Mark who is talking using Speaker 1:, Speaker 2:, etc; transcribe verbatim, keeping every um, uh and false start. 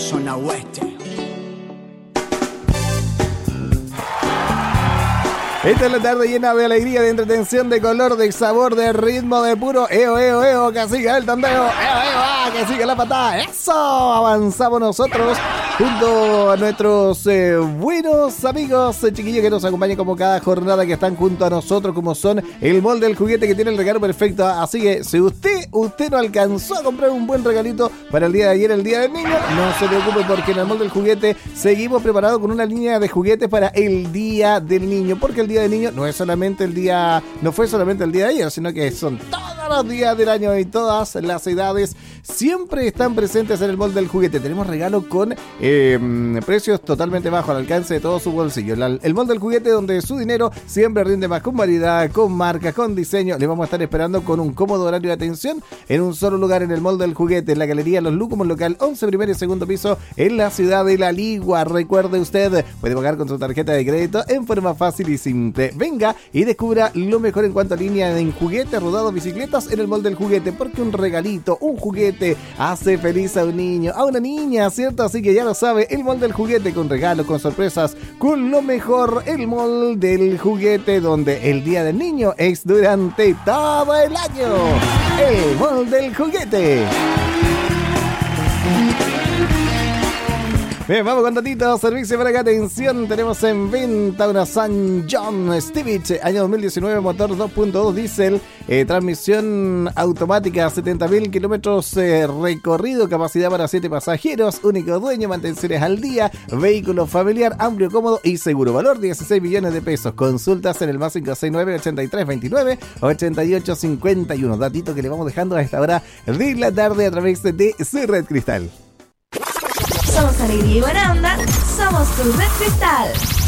Speaker 1: zona oeste.
Speaker 2: Esta es la tarde llena de alegría, de entretención, de color, de sabor, de ritmo, de puro eo, eo, eo, que siga el tondeo, eo, eo, ah, que siga la patada. ¡Eso! Avanzamos nosotros junto a nuestros eh, buenos amigos, eh, chiquillos que nos acompañan como cada jornada, que están junto a nosotros, como son el Mall del Juguete, que tiene el regalo perfecto. Así que si usted, usted no alcanzó a comprar un buen regalito para el día de ayer, el Día del Niño, no se preocupe, porque en el Mall del Juguete seguimos preparados con una línea de juguetes para el Día del Niño, porque el Día del Niño no es solamente el día, no fue solamente el día de ayer, sino que son todos los días del año y todas las edades siempre están presentes en el Mall del Juguete. Tenemos regalos con eh, precios totalmente bajos, al alcance de todo su bolsillo. El, el Mall del Juguete, donde su dinero siempre rinde más, con variedad, con marcas, con diseño. Le vamos a estar esperando con un cómodo horario de atención en un solo lugar, en el Mall del Juguete, en la Galería Los Lucumos, local once, primer y segundo piso, en la ciudad de La Ligua. Recuerde usted, puede pagar con su tarjeta de crédito en forma fácil y simple. Venga y descubra lo mejor en cuanto a línea en juguetes, rodados, bicicletas en el Mall del Juguete, porque un regalito, un juguete hace feliz a un niño, a una niña, ¿cierto? Así que ya lo sabe, el Mall del Juguete, con regalos, con sorpresas, con lo mejor. El Mall del Juguete, donde el Día del Niño es durante todo el año. El Mall del Juguete. Bien, vamos con tantito servicio para acá. Atención, tenemos en venta una San John Stevich, año dos mil diecinueve, motor dos punto dos diésel, eh, transmisión automática, setenta mil kilómetros eh, recorrido, capacidad para siete pasajeros, único dueño, mantenciones al día, vehículo familiar, amplio, cómodo y seguro. Valor dieciséis millones de pesos. Consultas en el más cinco seis nueve, ochenta y tres veintinueve, ochenta y ocho cincuenta y uno. Datito que le vamos dejando a esta hora de la tarde a través de su Red Cristal.
Speaker 3: Somos alegría y buena onda, somos tu Red Cristal.